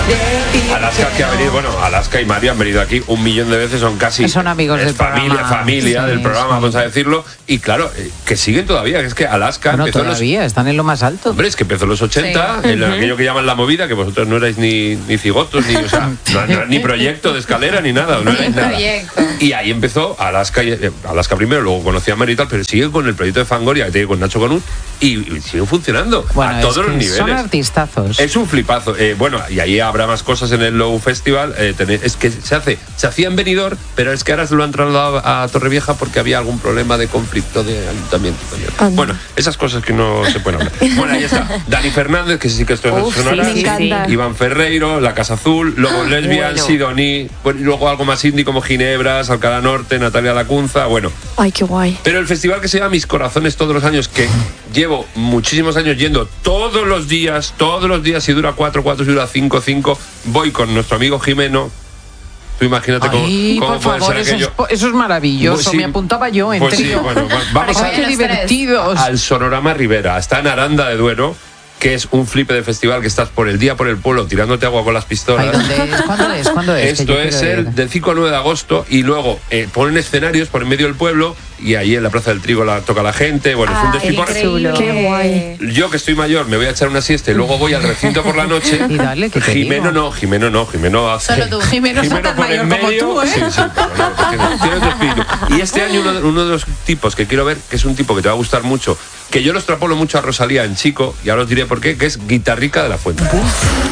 Alaska que ha venido, bueno, Alaska y Mario han venido aquí 1.000.000 de veces, son casi... Son amigos del programa. Familia Sí, del programa, sí. vamos a decirlo. Y claro, que siguen todavía, es que Alaska Bueno, empezó todavía, están en lo más alto. Hombre, es que empezó en los 80, Sí. en aquello que llaman la movida, que vosotros no erais ni cigotos, ni, o sea, ni proyecto de escala ni nada. No erais nada. Proyecto. Y ahí empezó Alaska, Alaska primero, luego conocí a Mario y tal, pero sigue con el proyecto de Fangoria que tiene con Nacho Canut y sigue funcionando Bueno, a todos es que los niveles. son artistazos. Es un flipazo. Bueno, y ahí habrá más cosas en el Low Festival. Es que se hacía en Benidorm, pero es que ahora se lo han trasladado a Torrevieja porque había algún problema de conflicto de ayuntamiento también. Bueno, esas cosas que no se pueden hablar. Bueno, ahí está. Dani Fernández, que sí que esto es sonora. sí, me encanta. Iván Ferreiro, La Casa Azul, luego Lesbian, bueno. Sidoní, bueno, y luego algo más indie como Ginebras, Alcalá Norte, Natalia Lacunza, bueno. Ay, qué guay. Pero el festival que se llama Mis Corazones todos los años, que llevo muchísimos años yendo todos los días, si dura 4, si dura 5, voy con nuestro amigo Jimeno. Tú imagínate Ay, cómo por puede favor, ser aquello. eso es maravilloso. Pues sí. Me apuntaba yo en Pues sí, trío. bueno, vamos Para Ay, que qué vayan los tres. divertidos. al Sonorama Rivera. Está en Aranda de Duero, que es un flipe de festival que estás por el día por el pueblo tirándote agua con las Ay, pistolas. ¿dónde es? ¿Cuándo es? Esto es el del 5 al 9 de agosto y luego ponen escenarios por en medio del pueblo y ahí en la Plaza del Trigo toca la gente. Bueno, es un despiporre. Qué guay. Yo que estoy mayor me voy a echar una siesta y luego voy al recinto por la noche. Y dale, que te Jimeno digo. Jimeno hace... Solo tú. Jimeno es tan por el mayor como tú, ¿eh? Sí, pero no, tiene otro espíritu. Y este año uno de los tipos que quiero ver, que es un tipo que te va a gustar mucho, que yo lo extrapolo mucho a Rosalía en chico, y ahora os diré por qué, que es Guitarrica de la Fuente.